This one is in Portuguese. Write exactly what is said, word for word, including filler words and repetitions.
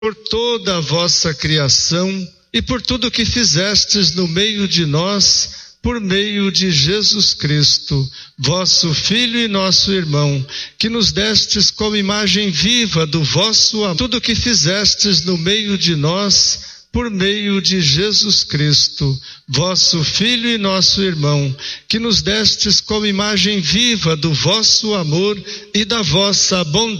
por toda a vossa criação e por tudo que fizestes no meio de nós, por meio de Jesus Cristo, vosso Filho e nosso irmão, que nos destes como imagem viva do vosso amor. Tudo que fizestes no meio de nós, por meio de Jesus Cristo, vosso Filho e nosso irmão, que nos destes como imagem viva do vosso amor e da vossa bondade.